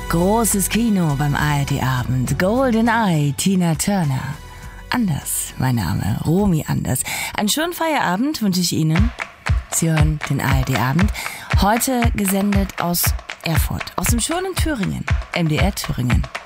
Großes Kino beim ARD-Abend. GoldenEye, Tina Turner. Anders, mein Name, Romy Anders. Einen schönen Feierabend wünsche ich Ihnen. Sie hören den ARD-Abend. Heute gesendet aus Erfurt, aus dem schönen Thüringen, MDR Thüringen.